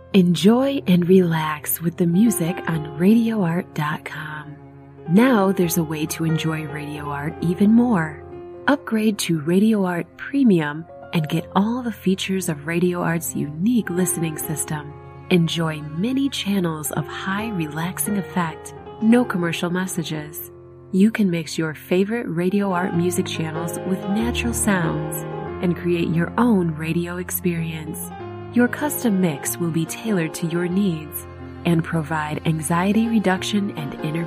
Enjoy and relax with the music on RadioArt.com. Now there's a way to enjoy Radio Art even more. Upgrade to Radio Art Premium and get all the features of Radio Art's unique listening system. Enjoy many channels of high relaxing effect, no commercial messages. You can mix your favorite Radio Art music channels with natural sounds and create your own radio experience. Your custom mix will be tailored to your needs and provide anxiety reduction and inner